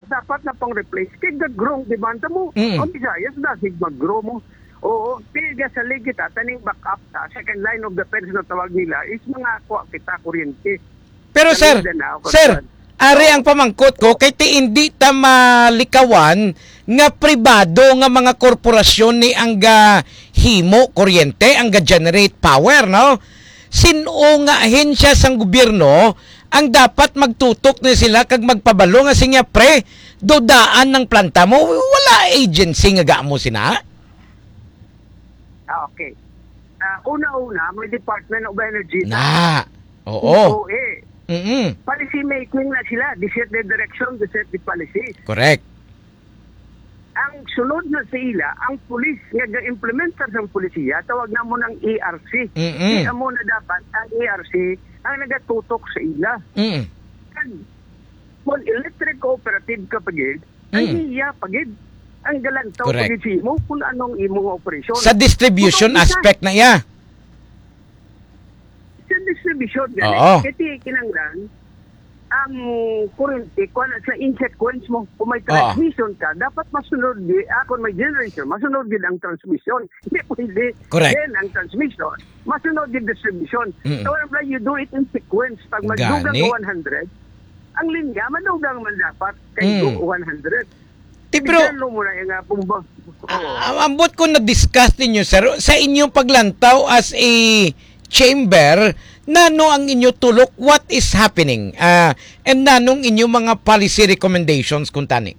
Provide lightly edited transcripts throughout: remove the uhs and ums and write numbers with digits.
dapat na pang-replace kay nag-grow demand mo. O Visayas dahil mag-grow mo. Oo, tiga sa kita taning backup ta second line of defense na tawag nila is mga kuha kita kuryente. Pero sir, ari ang pamangkot ko kay ti hindi ta malikawan nga pribado nga mga korporasyon ni ang himo kuryente, ang generate power, no? Sino nga ahensya sang gobyerno ang dapat magtutok na sila kag magpabalo nga sinya pre dodaan ng planta mo, wala agency nga gaamo sina. Okay. Una-una, may Department of Energy. Oo. Policy making na sila. They set the direction, they set the policy. Correct. Ang sunod na sa ila, ang pulis, nga implementer ng polisiya, tawag na mo ng ARC. Kaya mo na dapat ang ARC ang nagatutok sa ila. Kung electric cooperative ka pagid, ang iya pagid. Ang galantaw pagid mo kung anong imong operasyon. Sa distribution aspect na iya. Sa distribution, kasi kinanglan, ang kurente, kung sa in-sequence mo, kung may transmission ka, dapat masunod di, kung may generation, masunod din ang transmission. Hindi pwede. Then ang transmission, masunod din distribution. So, you do it in sequence. Pag magdugang 100, ang linya, madugang man dapat kay 100. Pero, ambot ko na-discuss ninyo, sir, sa inyong paglantaw as a chamber, nano ang inyo tulok, what is happening? And nanong inyong mga policy recommendations kung tani?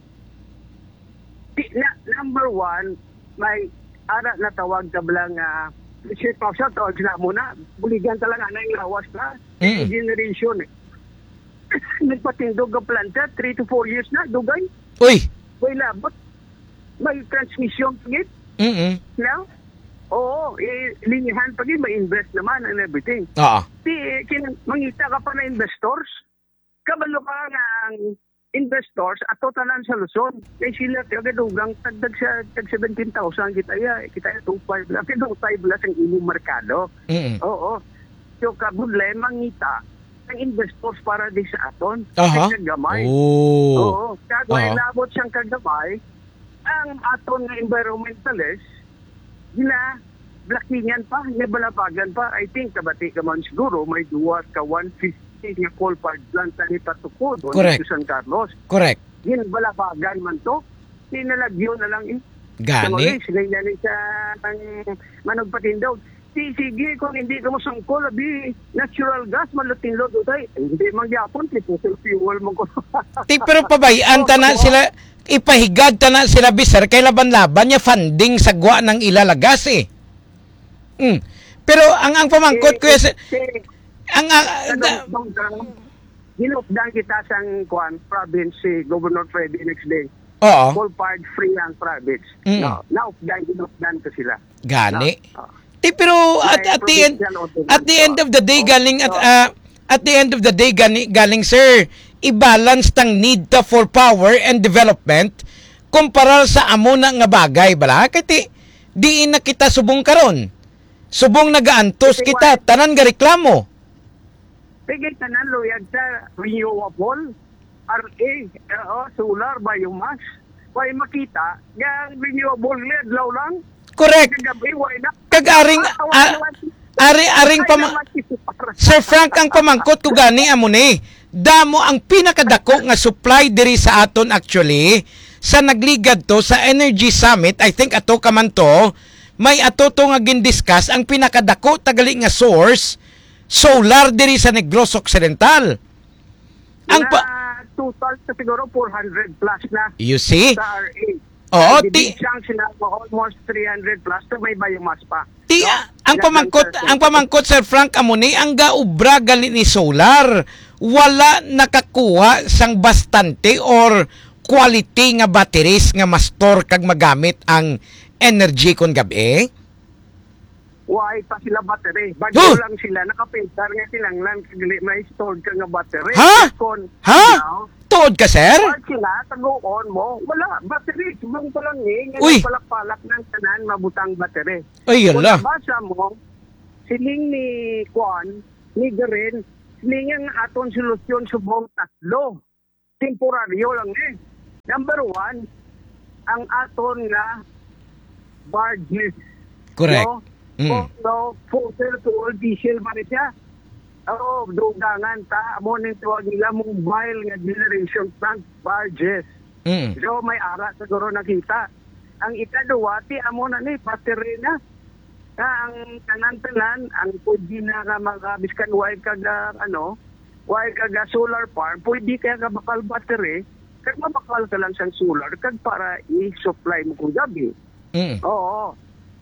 Number one, may ara na tawag ka bilang share pausa, tawag sila muna, buligan talaga na yung lawas na, generation. Nagpatindog ang planta, 3 to 4 years na, dugay. Uy! May labot. May transmission pagit. Now? Oo, linyahan pagit, may invest naman and everything. Mangita ka pa na investors. Kabalo ka nga ang investors at totalan sa Luzon. Kaya sila kagadugang tagdag sa 17,000 kita ya 2.5 lang. Kaya 2.5 lang ang imong merkado. Oo. So kabudlay mangita ang investors para di sa aton. Kagamay. Oo. Kagway labot siyang kagamay, ang aton nga environmentalist, gila, blackingan pa, nabalabagan pa. I think, kabati ka man siguro, may duwat ka 150 nga coal-fired plant na ipatukod o sa San Carlos. Correct. Yun, balabagan man to. Sinalagyo na lang Gani. Sige yan sa managpatindog. Sige, kung hindi ka masangkol, natural gas, malutin load utay. Hindi magyapon, fossil fuel mo ko. Pero pabayaan na sila, ipahigad na sila, bisar, kay laban-laban niya funding sa gwa ng ilalagas eh. Pero ang pamangkot ko hinupdan kita sa province si Governor Freddy next day. Coal-fired free ang province. Hinupdan ko sila. Gani. Pero at the end of the day galing sir, i-balance tang need ta for power and development kumpara sa amo na nga bagay bala kay di na kita subong karon. Subong nagaantos kita tanan nga reklamo. Sige tanan luyag sa renewable RA solar biomass. Way makita yang renewable law lang. Correct. Kag-aring Sir Frank, ang pamangkot ko gani amo ni. Damo ang pinakadako nga supply diri sa aton actually sa nagligad to sa Energy Summit. I think ato ka man to, may ato to nga gin-discuss ang pinakadako tagali nga source solar diri sa Negros Occidental. Ang total sa siguro 400 plus na. You see? Sa RA. Oo, almost 300 plus to may biomass pa. Ang pamangkot Sir Frank amuni ang gaubra gali ni solar wala nakakuha sang bastante or quality nga batteries nga ma-store kag magamit ang energy kon gabi. Why pa sila battery? Bago lang sila nakapintar nga silang may stored ka nga battery. Tuod ka, sir? Sila, taguon mo. Wala, battery. Subang pa lang ngayon palak-palak ng tanan, mabutang battery. Ay, yala. Kung nabasa mo, siling ni Kwan, ni Garen, siling ang aton solusyon subong tatlo. Temporaryo lang Number one, ang aton nga barges. Correct. No, fossil fuel diesel man siya. Dugangan ta. Amo ning tuwag nila mobile nga generation plant barges. So may ara siguro nakita. Ang ikaduwa, ti amo na ni battery na. Ang tanan-tanan, ang pwede na nga biskan why kaga solar farm, pwede kaya ka bakal battery, kag mabakal ka lang sa solar, kag para i-supply mo kung gabi. Oo.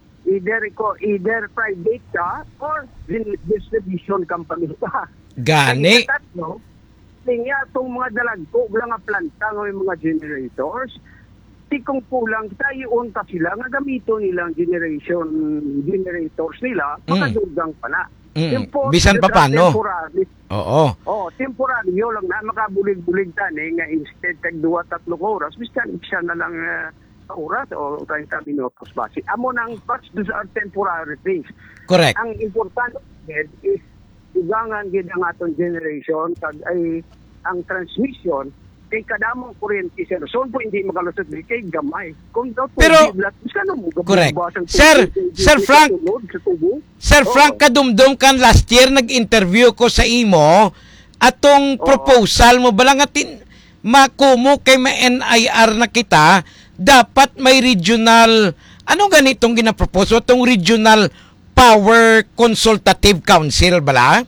Either private ka or distribution company ka. Gani. Tingya itong mga dalagko, mga planta, mga generators, kung kulang tayo unta sila nga gamito nilang generators nila makadugang pa na. Bisan pa paano? Oo. Temporary lang na makabulig-bulig tani nga instead tag 2-3 oras bisan siya na lang oras o 30 minutos base. Amo nang parts those are temporary things. Correct. Ang importante is dugangan gid ang aton generation kag ay ang transmission kay kadamong kuryente sir. So po hindi makalusot kay gamay. Kung daw po pero correct. Sir Frank kadumdum kan last year nag-interview ko sa imo atong proposal mo balangatin makumo kay ma-NIR na kita dapat may regional ganitong ginapropose atong regional power consultative council bala?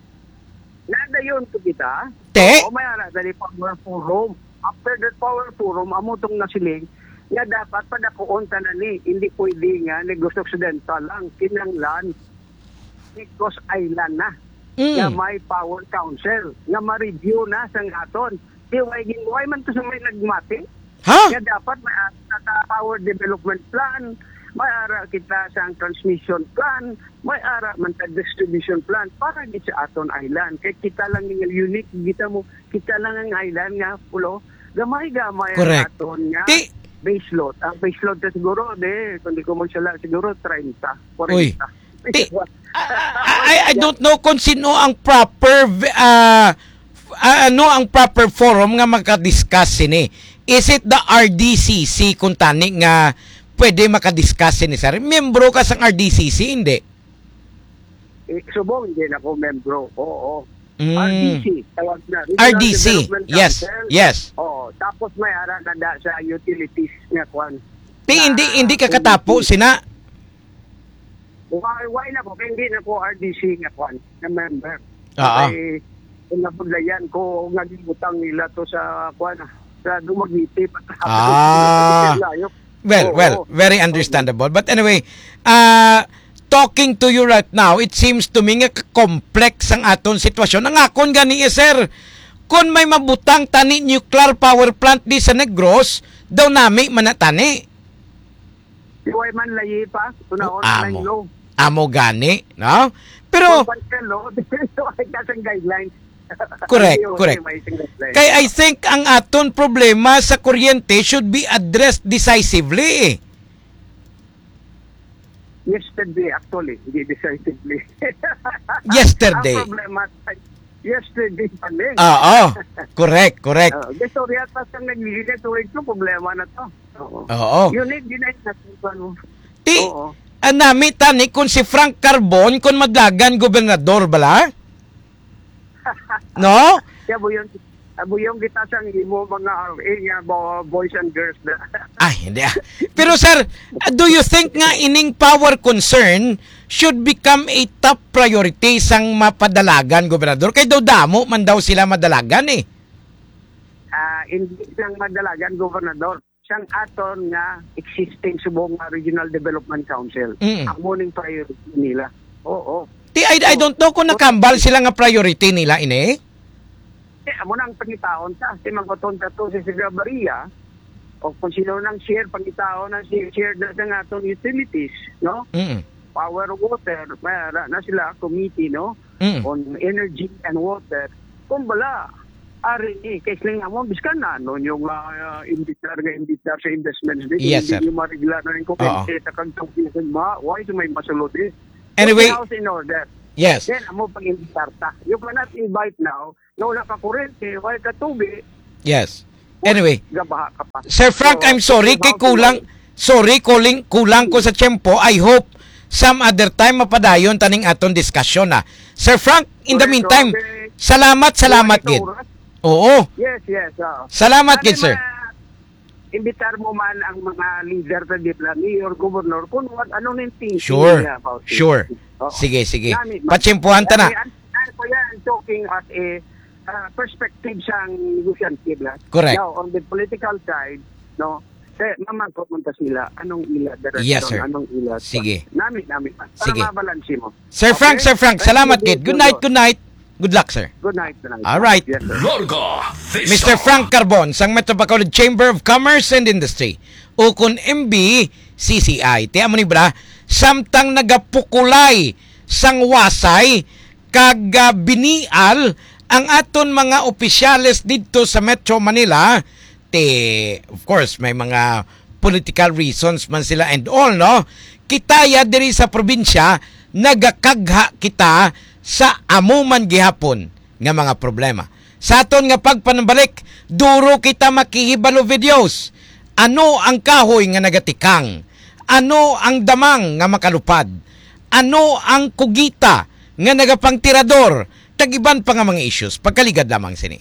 Nadayon to kita. May dali power forum. After that power forum, amo tong nasiling nga dapat padakuon tanan ni hindi pwede nga Negros Occidental lang kinanglan Negros Island na. Nga may power council nga ma-review na sang aton. Why man to sa may nagmati? Nga dapat may power development plan, may ara kita sa transmission plan, may ara man ta distribution plan para gid sa aton island. Kay kita lang ng unique kita lang ang island nga pulo gamay-gamay ang aton nga base load. Ang base load ta siguro kundi ko magsala siguro 30, 40. I don't know kung sino ang proper ang proper forum nga magka-discuss ini. Is it the RDCC kung tani nga pwede makadiscuss ni sir? Membro ka sa RDCC, hindi? Subong, hindi na ako membro. Oo. RDC, tawag na. RDC, yes. Oo. Tapos may ara na sa utilities nga kwan. Hindi ka katapo, sina? Why na ko? Hindi na ko RDC nga kwan, na member. Kaya, napaglayan ko, naging nila to sa kwan, sa Dumaguete. Well, very understandable. But anyway, talking to you right now, it seems to me nga complex ang aton sitwasyon. Ang akon gani sir, kung may mabutang tani nuclear power plant di sa Negros, daw nami manatani. Iway man layi pa, tunaon na law. Amo gani, no? Pero guidelines. Correct. Kaya I think ang aton problema sa kuryente should be addressed decisively. Yesterday, actually, hindi decisively. Yesterday. Ang problema, yesterday pa rin. Correct. Sorry, at pasang naglililit, ito problema na to. Oo. Unique, denied na ito. Anami tani kung si Frank Carbon kung madlagan gobernador bala? No? Kaya buyong kita sang imo mga boys and girls na. Hindi. Pero sir, do you think nga ining power concern should become a top priority sang mapadalagan gobernador? Kay daw damo man daw sila madalagan eh. Hindi sang madalagan gobernador. Sang aton nga existing subong Regional Development Council. Ang morning priority nila. Oo. I don't know kung nakambal sila nga priority nila ini. Amo nang pangitaon sa mangkoton to si Silvia Baria o kung sino nang share pangitaon na share na nga atong utilities, no? Power, water, na sila committee, no? On energy and water. Kung bala kay sila mo biskan na no yung imbitar sa investments din. Hindi mo regular na rin ko kasi takang why may masulod eh. Anyway, house in order. Yes. Then, amo pag-invitar ta. You cannot invite now, na wala ka kurente, wala ka tubig. Yes. Anyway, gabaha ka pa. Sir Frank, I'm sorry kay kulang ko sa tiyempo. I hope some other time mapadayon taning aton discussion na. Sir Frank, in the meantime, salamat gid. Oo. Yes. Salamat gid, sir. Imbitar mo man ang mga leader sa dipla, mayor, governor, kung anong thinking Sure. about it. Sure. Sige. Patsimpuhan ta na. Ako yan, talking as a perspective siyang negosyante. Correct. Now, on the political side, no, mamangkot mo sila, anong ila direction, Yes, sir. anong ila. Sige. Namin. Para Sige. mabalansi mo. Sir Frank, salamat gid. Good night. Good luck, sir. Good night. All right. Yes, sir. Mr. Frank Carbon, sang Metro Bacolod Chamber of Commerce and Industry, ukon MB CCI. Tiyan mo ni bra, samtang nagapukulay sang wasay, kag binial ang aton mga opisyales dito sa Metro Manila, of course, may mga political reasons man sila and all, no? Kitaya diri sa probinsya, nagakagha kita sa amuman gihapon nga mga problema. Sa aton nga pagpanambalik, duro kita makihibalo videos. Ano ang kahoy nga nagatikang? Ano ang damang nga makalupad? Ano ang kugita nga nagapangtirador? Tag-iban pa nga mga issues. Pagkaligad lamang sini.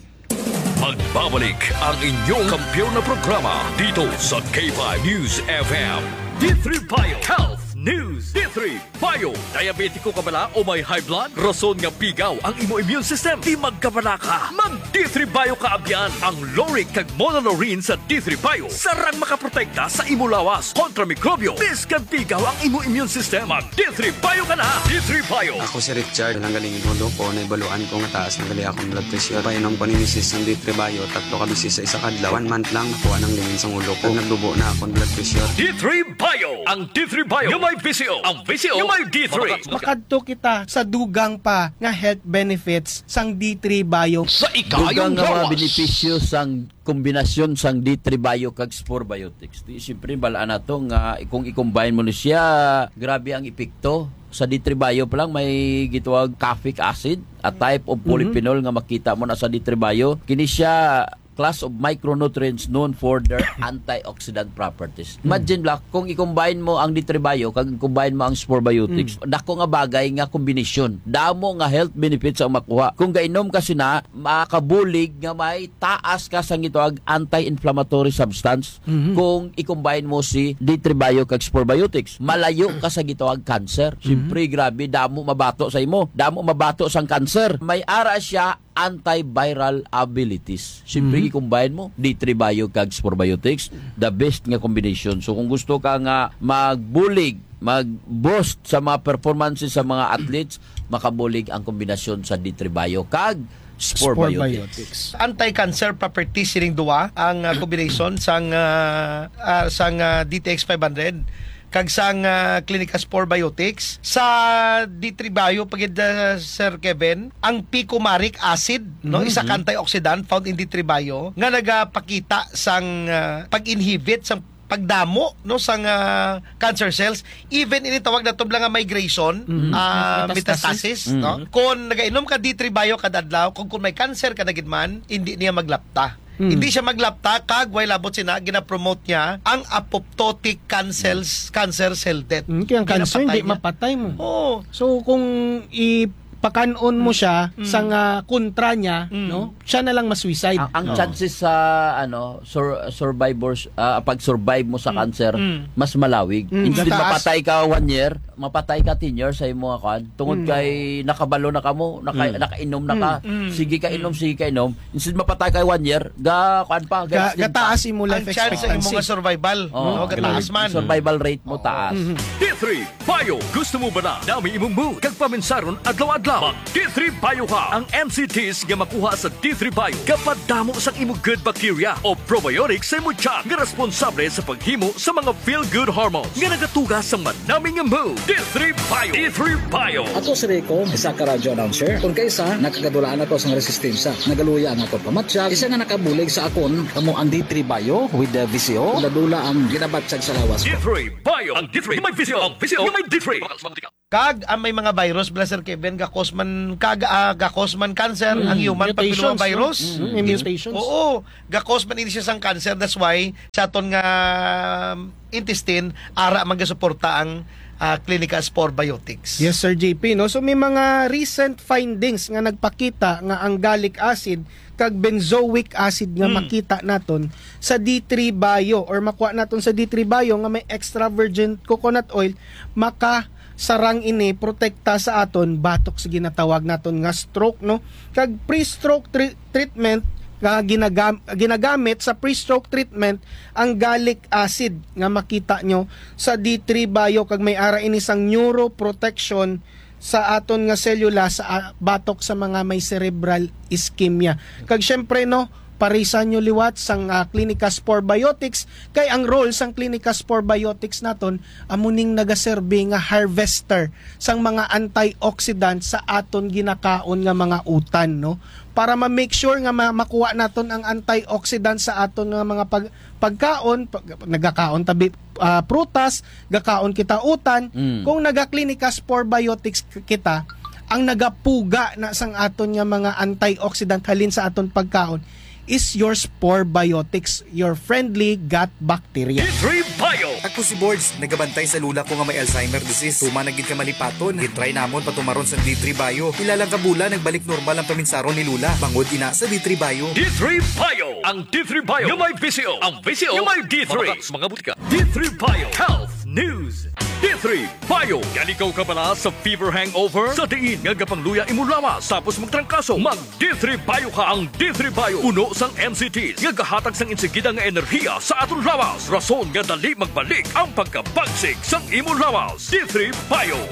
Magbabalik ang inyong kampiyon na programa dito sa K5 News FM. D3 Bio Health News. D3 Bio. Diabetiko ka bala o may high blood? Rason nga pigaw ang imo immune system. Di magkabala ka. Mag D3 Bio kaabyan. Ang Loric kag Monolaurin sa D3 Bio. Sarang makaprotekta sa imo lawas kontra mikrobyo. Biskan pigaw ang imo immune system. Mag D3 Bio ka na. D3 Bio. Ako si Richard. Nanggalingin hulo ko. Naibaluan ko nga taas. Nagali akong blood pressure. Painom ko ni Mrs. ng D3 Bio. 3 ka bisis sa isa kadlaw. 1 month lang nakuha ng lingin sa ulo ko. Nagdubo na akong blood pressure. D3 Bio. Ang D3 Bio. Yung may VCO. Ang VCO. Yung may D3. Makadto kita sa dugang pa nga health benefits sang D3 Bio. Sa Dugang ikayong nga mga gawas. benepisyo sang kombinasyon sang D3 Bio kag Spore Biotics. Di siyempre balaan nato nga kung i-combine mo ni siya, grabe ang epekto. Sa D3 Bio pa lang may gituwag caffeic acid, a type of polyphenol nga makita mo na sa D3 Bio. Kini siya class of micronutrients known for their antioxidant properties. Imagine lang, kung i-combine mo ang D3 Bio kag i-combine mo ang Spore Biotics, dako nga bagay nga kombinasyon. Damo nga health benefits ang makuha. Kung gainom ka sina, makabulig nga may taas ka sang itoag anti-inflammatory substance kung i-combine mo si D3 Bio kag Spore Biotics. Malayo ka sa gitoag cancer. Siyempre, grabe, damo mabato sa imo. Damo mabato sang cancer. May ara siya antiviral abilities. Siyempre, i-combine mo D3 Bio kag Spore Biotics, the best nga combination. So kung gusto ka nga magbulig, mag-boost sa mga performances sa mga athletes, makabulig ang kombinasyon sa D3 Bio kag Spore Biotics. Anti-cancer properties sining duwa ang combination sang DTX 500 kag sang Clinica Spore Biotics. Sa D3 Bio pagid Sir Kevin, ang picomaric acid, no, isa ka antioxidant found in D3 Bio nga nagapakita sang pag-inhibit sang pagdamo no sang cancer cells, even ini tawag na tublang nga migration, metastasis, no. Kung nagainom ka D3 Bio kada adlaw, kung may cancer ka na gid man, hindi niya maglapta. Hindi siya maglapta, kag way labot sina, gina-promote niya ang apoptotic cancer cell death. Kaya ang cancer hindi mapatay mo. Oo. So kung ipakanon mo siya sa kontra niya, no? Siya na lang ma-suicide. Ang chances sa survivors pag-survive mo sa cancer mas malawig. Instead mapatay ka 1 year, mapatay ka 10 years sa imo kan. Tungod kay nakabalo na kamo, nakainom na ka. Sige ka inom. Instead mapatay ka 1 year, gataas imo life ang chance expectancy. imo nga survival, no? Gataas man. Survival rate mo taas. D3 Bio. Gusto mo ba na dami imong mood kag paminsaron adlaw-adlaw? Mag D3 Bio ka. Ang MCTs nga makuha sa D3 Bio kapag damo sa imong good bacteria o probiotics sa imong tiyan nga responsable sa paghimo sa mga feel-good hormones nga nagatugas sa manaming nga mood. D3 Bio. D3 Bio. Ako si Rico, isa ka radio announcer. Kung kaysa, nakagadulaan ako sa resistensya. Nagaluya ang ako pamatsyag. Isa nga nakabulig sa akon, kamo ang D3 Bio with the VCO. Ladula ang ginabatsag sa lawas. D3 Bio. Ang D3 may VCO. Ang VCO may D3. Kag may mga virus bala Sir Kevin gakosman cancer ang human papilloma virus. Mutations. Oo, gakosman ini siya sang cancer. That's why sa aton nga intestine ara magasuporta ang Clinica Spore Biotics. Yes, Sir JP, no? So may mga recent findings nga nagpakita nga ang gallic acid kag benzoic acid nga makita naton sa D3 Bio or makuha naton sa D3 Bio nga may extra virgin coconut oil sarang ini protekta sa aton batok sa ginatawag naton nga stroke, no? Kag pre-stroke treatment nga ginagamit sa pre-stroke treatment ang gallic acid nga makita nyo sa D3 Bio kag may ara ini sang neuroprotection sa aton nga selula sa batok sa mga may cerebral ischemia. Kag syempre, no, parisan nyo liwat sang Clinica Spore Biotics kay ang role sang Clinica Spore Biotics naton amuning nagaserbe nga harvester sang mga antioxidant sa aton ginakaon nga mga utan, no, para ma-make sure nga makuha naton ang antioxidant sa aton nga mga pagkaon, nagakaon tabi prutas, gakaon kita utan. Kung naga-Clinica Spore Biotics kita, ang nagapuga na sang aton nga mga antioxidant halin sa aton pagkaon is your Spore Biotics, your friendly gut bacteria. D3 Bio. Ako si Boards, nagabantay sa lula ko nga may Alzheimer disease. Tuma nagid ka malipaton, gitry namon patumaron sa D3 Bio. Ilalang kabula, nagbalik normal ang paminsaron ni Lula. Bangod ina sa D3 Bio. D3 Bio. Ang D3 Bio yung may VCO. Ang VCO yung may D3. Mga butika. D3 Bio. Health News. D3 Bio. Yan ikaw ka pala sa fever hangover? Sa diin nga gapangluya imulawas tapos magtrangkaso. Mag D3 Bio ka. Ang D3 Bio. Uno sang NCTs nga gahatag sang insigida nga enerhiya sa aton lawas. Rason nga dali magbalik ang pagkabagsik sang imong lawas. D3 Bio.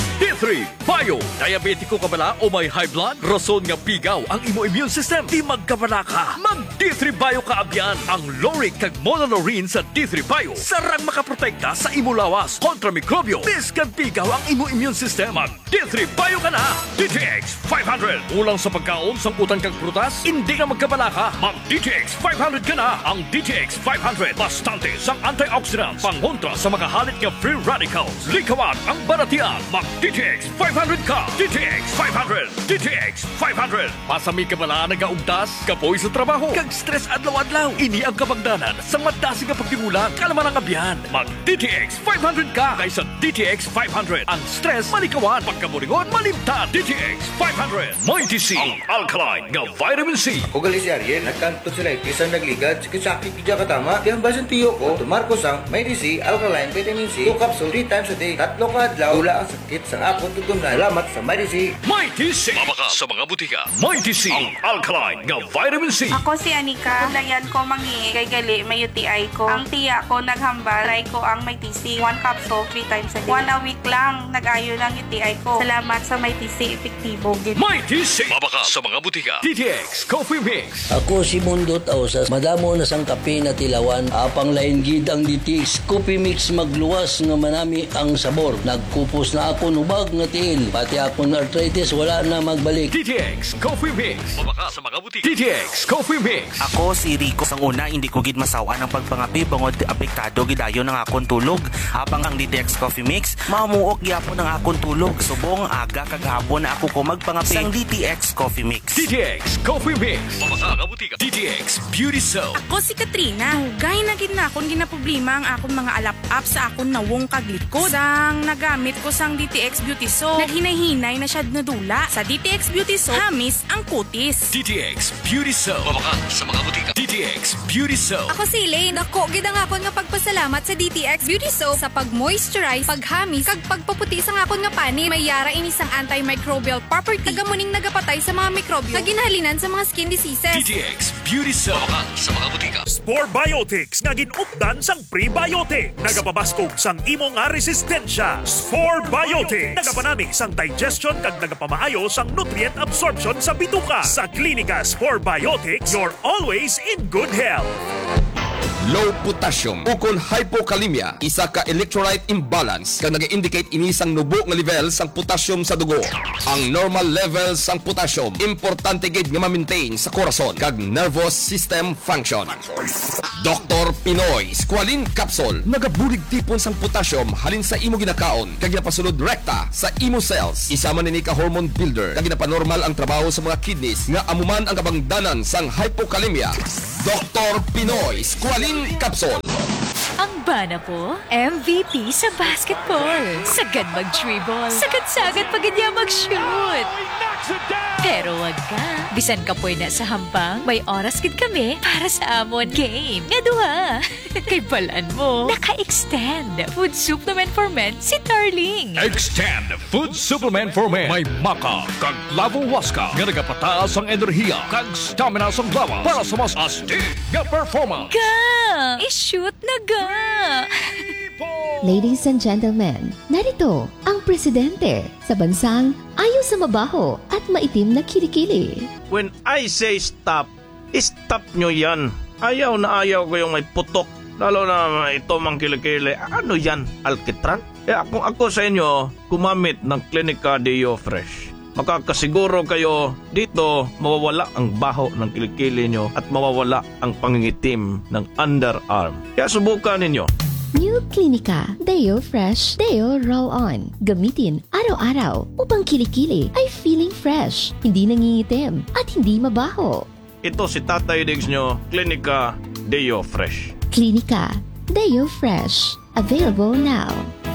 D3 Bio. Diabetiko ka bala o may high blood? Rason nga pigaw ang imo immune system. Di magkabala ka. Mag D3 Bio ka abyan. Ang Loric kag Monolaurin sa D3 Bio sarang makaprotekta sa imo lawas kontra mikrobyo. Biskan pigaw ang imo immune system. Mag D3 Bio ka na. DTX 500. Ulang sa pagkaon, samputan kag prutas, hindi ka magkabala ka. Mag DTX 500 ka na. Ang DTX 500 bastante sang antioxidants pangontra sa makahalit nga free radicals. Likawan ang baratian. Mag DTX 500 ka. DTX 500. DTX 500. Pasami ka bala nagaugtas, kapoy sa trabaho, kag stress adlaw-adlaw. Ini ang kapagdanan sa madasi nga pagtingulang kalaman ang abyan. Mag DTX 500 ka. Kaysa DTX 500. Ang stress malikawan, pagkaburingon malimtan. DTX 500. Mighty C. Ang alkaline nga vitamin C. Ako gali si Ariel, nagkanto sila isang nagligad, sakit kidya katama. Di ang basan tiyo ko, tumarko sang Mighty C, alkaline, vitamin C, 2 capsule 3 times a day. 3 ka adlaw, wala ang sakit sa akong tutungan. Salamat sa Mighty C. Mighty C. Mabaka sa mga butika. Mighty C. Ang alkaline nga vitamin C. Ako si Anika. Kulayan ko mangi kay gali may UTI ko. Ang tiya ko naghambal. Try ko ang Mighty C. 1 capsule 3 times a day. 1 a week lang nag-ayo ng UTI ko. Salamat sa Mighty C. Epektibo. Mighty C. Mabaka sa mga butika. DTX Coffee Mix. Ako si Mundo Tausas. Madamo na sang kape na tilawan. Apang lain gid ang DTX Coffee Mix magluwas nga manami ang sabor. Nagkupos na ako nubag nga tiil. Pati ako na arthritis wala na magbalik. DTX Coffee Mix. Mabaka sa mga butika. DTX Coffee Mix. Ako si Rico. Sang una hindi ko gid masawa ng pagpangapi bangod apektado gidayon ng akong tulog. Habang ang DTX Coffee Mix mamuok gyapon ng akong tulog. Subong aga kagahapon na ako ko magpangapi sang DTX Coffee Mix. DTX Coffee Mix. Mabaka sa butika. DTX Beauty Soap. Ako si Katrina. Hugay na gid na akong ginaproblema ang akong mga alap-up sa akong nawong kaglikod. Sang nagamit ko sang DTX Beauty Soap, naghinay-hinay na siya nadula. Sa DTX Beauty Soap, hamis ang kutis. DTX Beauty Soap. Mabaka sa mga butika. DTX Beauty Soap. Ako si Elaine. Dako gid ang akon nga pagpasalamat sa DTX Beauty Soap sa pag-moisturize, paghamis, kag pagpaputi sa akon nga pani. May yara ini sang antimicrobial property. Tagamuning nagapatay sa mga mikrobyo nga ginahalinan sa mga skin diseases. DTX Beauty Soap. Mabaka sa mga butika. Spore Biotics nga ginupdan sang prebiotic. Nagapabaskog sang imo nga resistensya. Spore Biotics. Nagapanami sang digestion kag nagapamaayo sang nutrient absorption sa bituka. Sa Clinica Spore Biotics, you're always in good health. Low potassium ukol hypokalemia, isa ka electrolyte imbalance kag nag-indicate ini sang nubo nga level sang potassium sa dugo. Ang normal level sang potassium importante gid nga ma-maintain sa korason kag nervous system function. Dr. Pinoy Squalene Capsule. Nagabulig tipon sang potassium halin sa imo ginakaon kag ginapasulod rekta sa imo cells. Isama nini ka hormone builder kag ginapanormal ang trabaho sa mga kidneys nga amuman ang kabangdanan sang hypokalemia. Dr. Pinoy Squalene Capsule. Ang bana po, MVP sa basketball. Sagad mag-dribble. Sagad-sagad pagidya mag-shoot. Pero wag ka. Bisan ka po na sa hambang, may oras gid kami para sa amon game. Nga duha. Kay balaan mo, naka-extend food supplement for men si Darling. Extend food supplement for men. May maka, kag lavong waska, nga nagapataas ang enerhiya, kag stamina sa lawas para sa mas astig nga performance. Ga! I-shoot na ga! Ladies and gentlemen, narito ang presidente sa bansang ayaw sa mabaho at maitim na kilikili. When I say stop, stop nyo yan. Ayaw na ayaw ko yung may putok. Lalo na ito mang kilikili. Ano yan? Alkitran? Kung ako sa inyo, gumamit ng Clinica Deo Fresh. Makakasiguro kayo dito mawawala ang baho ng kilikili nyo at mawawala ang pangingitim ng underarm. Kaya subukan ninyo. New Clinica Deo Fresh Deo Roll-On. Gamitin araw-araw upang kilikili ay feeling fresh, hindi nangingitim at hindi mabaho. Ito si Tatay Diggs nyo, Clinica Deo Fresh. Clinica Deo Fresh. Available now.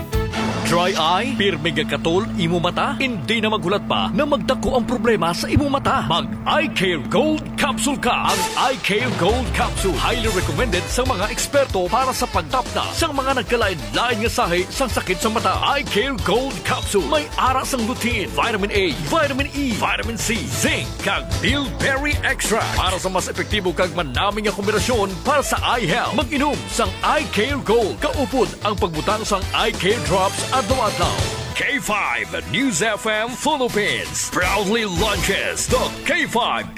Dry eye, pirmi nga katol, imo mata, hindi na maghulat pa na magdako ang problema sa imo mata. Mag Eye Care Gold Capsule ka. Ang Eye Care Gold Capsule highly recommended sa mga eksperto para sa pagtapna sa mga nagkalain-lain nga sahi sang sakit sa mata. Eye Care Gold Capsule may aras ang lutein, vitamin A, vitamin E, vitamin C, zinc, kag bilberry extract para sa mas epektibo kag manaming nga kombinasyon para sa eye health. Mag-inom sang Eye Care Gold. Kaupod ang pagbutang sang Eye Care Drops adlaw-adlaw. K5 News FM Philippines proudly launches the K5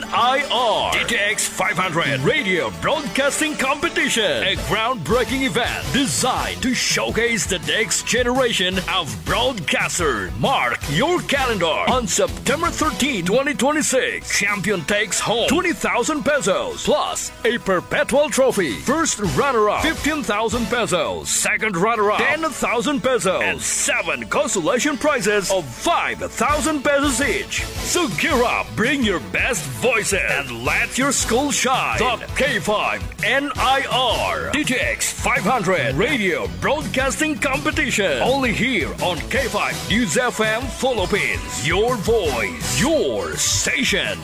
NIR DTX 500 Radio Broadcasting Competition, a groundbreaking event designed to showcase the next generation of broadcasters. Mark your calendar on September 13, 2026. Champion takes home 20,000 pesos plus a perpetual trophy. First runner-up 15,000 pesos. Second runner-up 10,000 pesos. And 7 consolation prizes of 5,000 pesos each. So gear up, bring your best voices, and let your school shine. The K5 NIR DTX 500 Radio Broadcasting Competition. Only here on K5 News FM Philippines. Your voice, your station.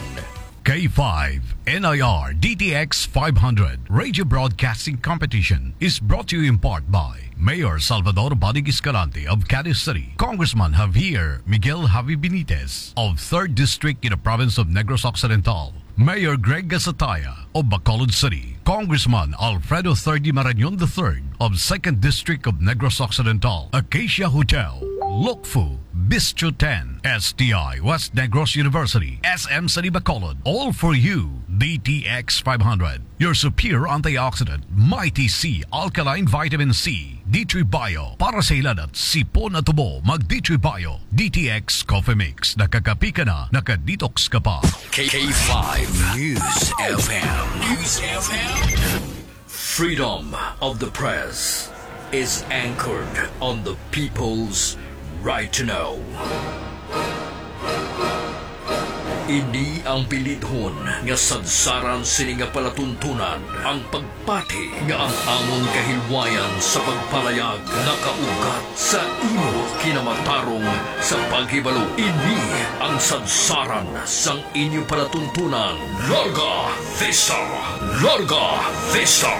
K5 NIR DTX 500 Radio Broadcasting Competition is brought to you in part by Mayor Salvador Badig Escalante of Cadiz City, Congressman Javier Miguel Javi Benitez of 3rd District in the province of Negros Occidental, Mayor Greg Gasataya of Bacolod City, Congressman Alfredo Thirdy Marañon III of 2nd District of Negros Occidental, Acacia Hotel, Lokfu, Bistro 10, STI West Negros University, SM City Bacolod, all for you. DTX 500, your superior antioxidant, Mighty C Alkaline Vitamin C, D3 Bio, para sa ilan at sipon at tubo, mag D3 Bio, DTX Coffee Mix, nakakapi ka na, nakadetox ka pa. K5 News FM. News FM. Freedom of the press is anchored on the people's right to know. Ini ang pilidhon nga sadsaran sini nga palatuntunan ang pagpati nga ang amon kahilwayan sa pagpalayag nakaugat sa imo kinamatarong sa paghibalo. Ini ang sadsaran sang inyo palatuntunan. Larga Vista! Larga Vista!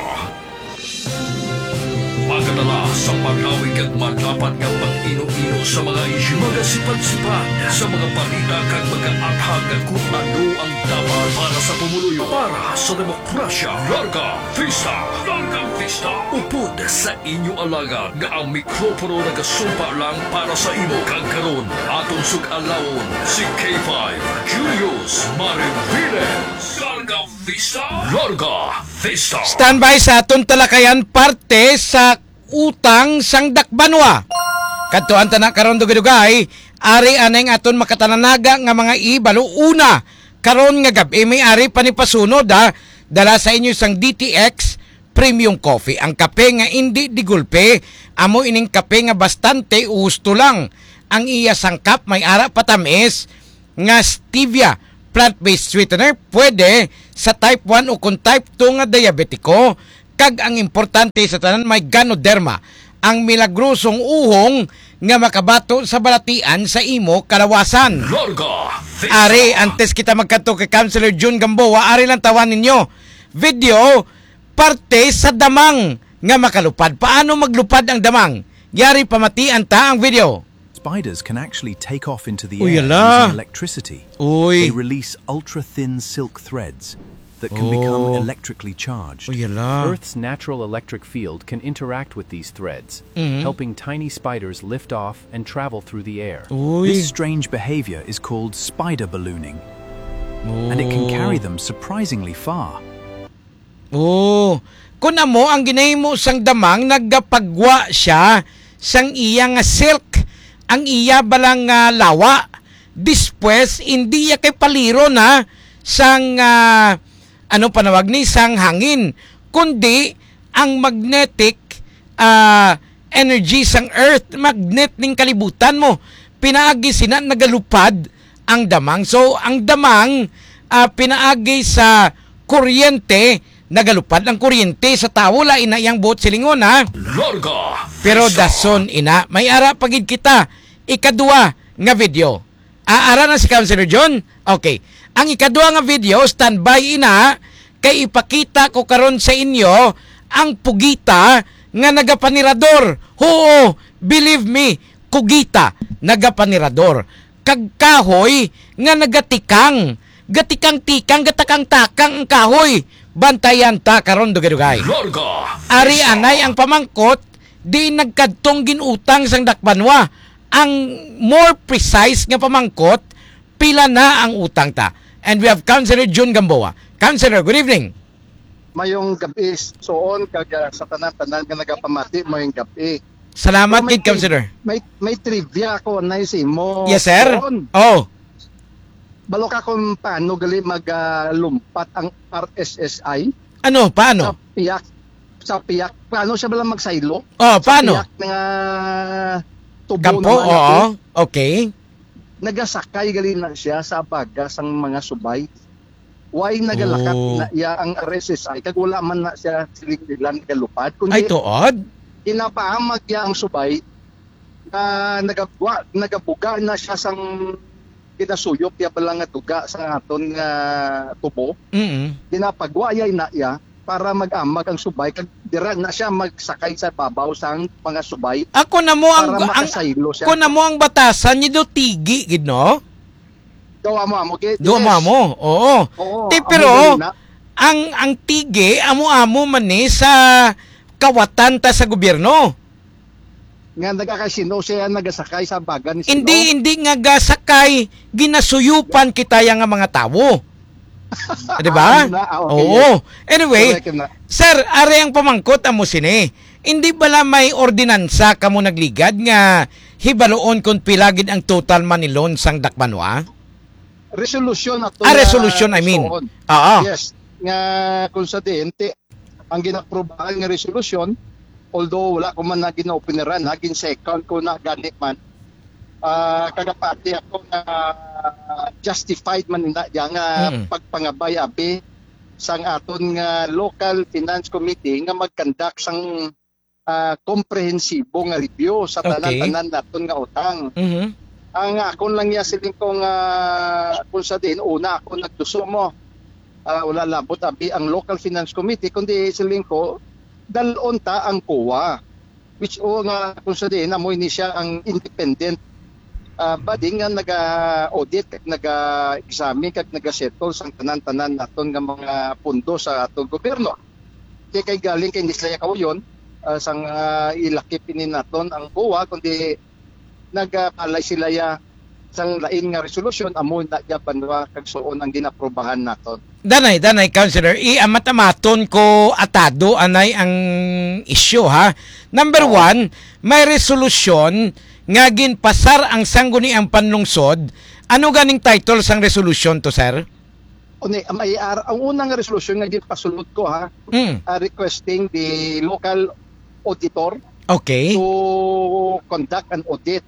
Pagkatala sa pagawig at madapat nga pang-ino-ino sa mga isyu, mga sipad-sipad sa mga balita kag mga athag at kung ano ang dapat para sa pumuluyo, para sa demokrasya. Larga Vista! Larga Vista! Upod sa inyo alaga nga ang mikropono nagasumpa lang para sa imo kag karon atong sug-alawon si K5 Julius Mariviles. Larga Vista! Larga Vista! Standby sa aton talakayan parte sa utang sang dakbanwa. Kadtuan ta na karon dugay-dugay, ari anay aton makatananaga nga mga ibalo. Una, karon nga gabi may ari pa ni pasunod dala sa inyo sang DTX premium coffee. Ang kape nga hindi digulpe, amo ining kape nga bastante gusto lang. Ang iya sangkap may ara patamis nga stevia, plant-based sweetener, pwede sa type 1 o kung type 2 nga diabetiko. Kag ang importante sa tanan may Ganoderma, ang milagrosong uhong nga makabato sa balatian sa imo kalawasan. Ari, antes kita magkanto kay Councilor June Gamboa, ari lang tawan ninyo. Video, parte sa damang nga makalupad. Paano maglupad ang damang? Yari pamatian ta ang video. Spiders can actually take off into the Uy, air ala. using electricity. Uy. They release ultra-thin silk threads that can become electrically charged. Uy, ala. Earth's natural electric field can interact with these threads, Mhm. helping tiny spiders lift off and travel through the air. Uy. This strange behavior is called spider ballooning, and it can carry them surprisingly far. Kung amo ang ginahimo sang damang nagapagwa siya sang iya nga silk, ang iya balang lawa. Dispwes hindi ya kay paliro na sang ano panawag ni sang hangin, kundi ang magnetic energy sang earth, magnet ning kalibutan mo. Pinaagi sina nagalupad ang damang. So ang damang pinaagi sa kuryente, nagalupad ang kuryente sa tao, lain na iyang buot silingon ha. Pero dason ina, may ara pagid kita. Ikadua nga video. Aara na si Councilor John? Okay. Ang ikadua nga video, standby ina, kay ipakita ko karon sa inyo ang pugita nga nagapanirador. Oo, believe me, kugita, nagapanirador. Kagkahoy nga nagatikang, gatikang-tikang, gatakang-takang ang kahoy. Bantayan ta karon dugay-dugay. Ari anay ang pamangkot, di nagkadtong ginutang sang dakbanwa. Ang more precise nga pamangkot, pila na ang utang ta. And we have Councilor June Gamboa. Councilor, good evening. Mayong gabi soon kag sa tanan-tanan nga nagapamati mayong gabi. Salamat kay Councilor. May trivia ako na si mo. Yes, sir. Soon. Oh. Balok ako paano gali maglumpat ang RSSI. Ano? Paano? Sa piyak. Paano siya bala magsaylo? Oh, paano? Sa piyak nga tubo Kampo, naman oo. ako. Okay. Nagasakay gali na siya sa bagas ang mga subay. Why nagalakat na iya ang RSSI kag wala man na siya siling galupad kundi Ay tuod. Inapahamag niya ang subay na nagabuga na siya sang kinasuyop ya pala nga tuga sa aton nga tubo. Dinapagwa yay na iya para mag-amag ang subay kag dira na siya magsakay sa babaw sang mga subay. Ako na mo ang makasaylo siya. Ako na mo ang batasan ni do tigi gid no? Gawa mo okay. Do mo. Oo. Pero ang tige amo-amo man ni sa kawatan ta sa gobyerno. Nga nagakasino siya nagasakay sa baga ni Sino. Hindi nga gasakay, ginasuyupan kita yang nga mga tawo. Di ba? Okay, Oo. Anyway, sir, are ang pamangkot amo sini. Hindi bala may ordinansa kamo nagligad nga hibaloon kung pilagid ang total manilon sang dakbanwa? Resolution ato. Resolution I mean. Oo. Yes. Nga kung sa DNT ang ginaprobahan nga resolution, although wala ko man na ginaopiniran, naging second ko na ganit man, kagapati ako na justified man na nga pagpangabay abi sang aton nga local finance committee nga mag-conduct sang komprehensibo nga review sa tanan-tanan naton nga utang. Ang akon lang ya siling kong kung sa din, una ako nagduso mo. Wala labot abi ang local finance committee, kundi siling ko, dalon ta ang COA. Which nga kung sa din, amoy ni siya ang independent body nga naga-audit, naga-examine, kag naga-settle sa tanan-tanan naton nga mga pundo sa atong gobyerno. Kaya galing kay Nislaya Kawayon, sang ilakip ini naton ang COA, kundi nagpalay sila ya sang lain nga resolution amo na banwa kag suon ang ginaprobahan naton. Danay, Councilor, iamat-amaton ko atado anay ang issue ha. Number 1, may resolusyon nga ginpasar ang sangguniang panlungsod. Ano ganing title sang resolution to, sir? ang unang resolution nga gipasulod ko requesting the local auditor to conduct an audit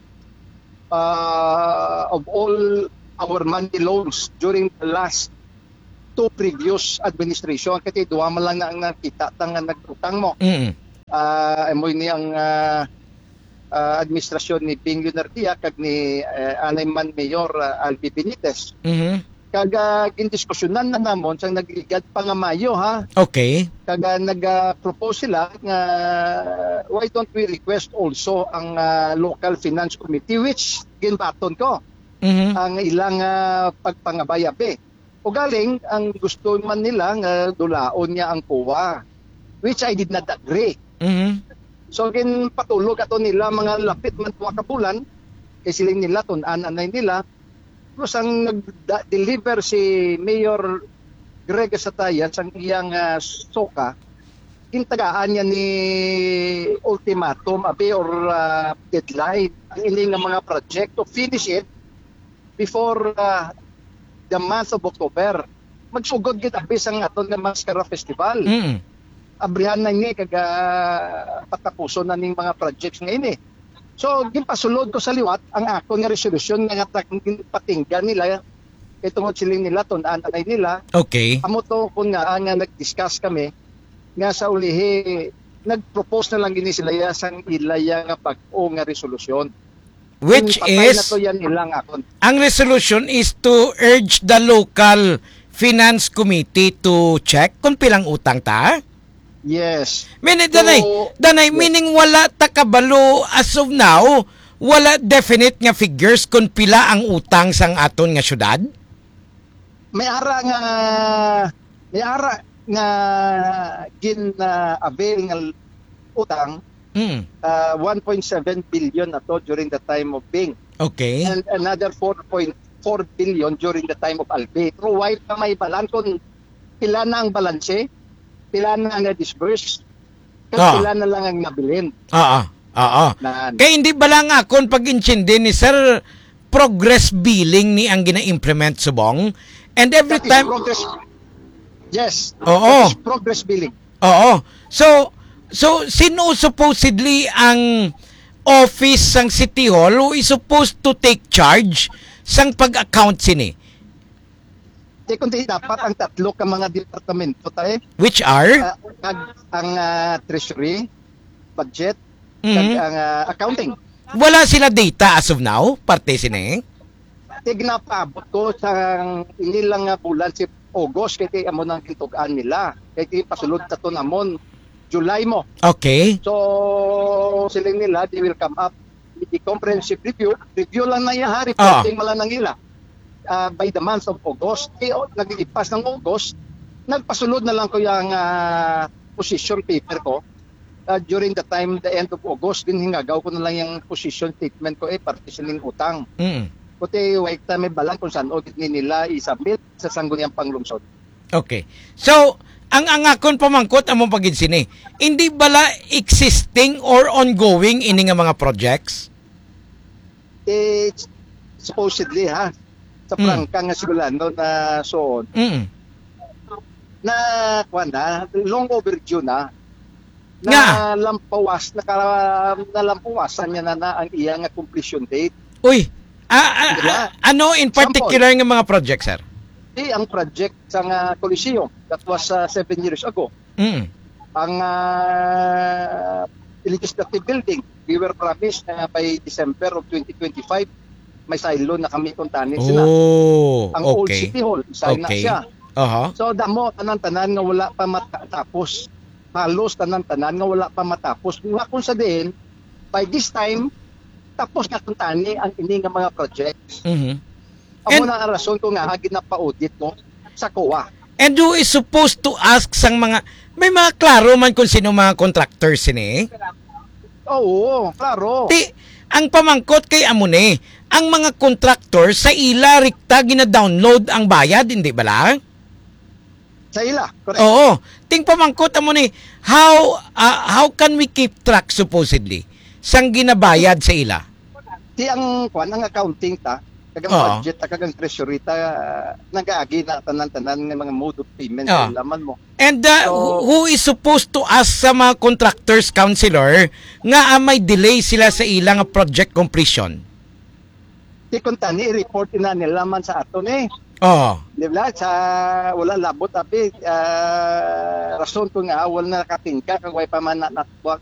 of all our money loans during the last 2 previous administration. Kasi duwa man lang na ang nakita nga nagutang mo. Amoy ni ang administrasyon ni Bing Lunardia kag ni Anayman Mayor Albi Benitez. Kaga gindiskusyonan na namon sang nagligad pa nga Mayo kaga nag-propose sila nga why don't we request also ang local finance committee which ginbaton ko ang ilang pagpangabayabe. O galing ang gusto man nila nga dulaon niya ang COA, which I did not agree. So ginpatulog ato nila mga lapit man tuwa ka bulan kay siling nila anay nila. Tapos ang nag-deliver si Mayor Greg Satayan sang iyang soka, intagaan niya ni ultimatum or deadline ang ining mga project to finish it before the month of October. Magsugod gid abis ang aton nga Mascara Festival. Abrihan na ni kaga patapuson na ning mga projects nga ini. So, ginpasulod ko sa liwat ang ako nga resolution nga patinggan nila kay tungod siling nila anay nila. Amo to kun nga nag-discuss kami nga sa ulihi nag-propose na lang gini sila sang ilaya nga pag-o nga resolution. Which is ang resolution is to urge the local finance committee to check kung pilang utang ta. Yes. Danay, meaning wala ta kabalo as of now, wala definite nga figures kung pila ang utang sang aton nga syudad? May ara nga avail nga utang 1.7 billion ato during the time of Bing. And another 4.4 billion during the time of Albi. Pero why pa may balan kung pila na ang balanse? Pila na ang na-disburse, pila na lang ang nabilin. Kaya hindi ba lang akong pag-intindi ni Sir, progress billing ni ang gina-implement subong? And every time... Yes. Progress billing. So, sino supposedly ang office ng City Hall who is supposed to take charge sang pag-account sini? Kundi dapat ang tatlo ka mga departamento tayo. Which are? Ang treasury, budget, ang accounting. Wala sila data as of now, parte sini? Tignapaabot ko sa inilang bulan si August kaya amo nang kitugaan nila. Kaya pasulod tato namon July mo. So siling nila they will come up with the comprehensive review. Review lang na iya reporting mala nang ila. By the month of August, nagigipas ng August, nagpasulod na lang ko yung position paper ko. During the end of August, din hingagaw ko na lang yung position statement ko partitioning utang. Kuti, wait na may balang kung saan audit nila isubmit sa sangguniang panglungsod. So, ang akon pamangkot among paginsini, hindi bala existing or ongoing ini nga mga projects? Supposedly, sa prangka nga sigulano na soon na long overdue na nalampawasan niya na ang iyang completion date. Ano in particular ng mga project, sir? Ang project sa Coliseum that was 7 years ago. Ang legislative building, we were promised by December of 2025 may silo na kami kuntanin sila. Ang Old City Hall, sign na siya. So damo tanan-tanan nga wala pa matapos. Halos tanan-tanan nga wala pa matapos. Nga kung sa din, by this time, tapos na kuntani ang ini nga mga projects. Amo na ang rason ko nga ginapa-audit ko sa COA. And who is supposed to ask sang mga, may mga klaro man kung sino mga contractors sini? Oo, klaro. Ang pamangkot kay amune, ang mga contractor sa ila rikta gina-download ang bayad, hindi ba lang? Sa ila, correct. Ting pamangkot amune, how can we keep track supposedly sang ginabayad sa ila? Ang accounting kagang budget kagang treasury nagaagi na tanan-tanan ng mga mode of payment laman mo. And who is supposed to ask sa mga contractors councilor nga may delay sila sa ilang project completion? Di kung tani report na nila man sa aton Di ba? Sa wala labot tapi rason ko nga wala nakatingka kag way pa man natbuak